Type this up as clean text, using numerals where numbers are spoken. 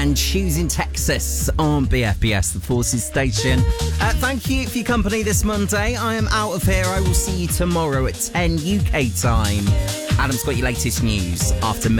and Choosing Texas on BFBS, the Forces station. Thank you for your company this Monday. I am out of here. I will see you tomorrow at 10 UK time. Adam's got your latest news after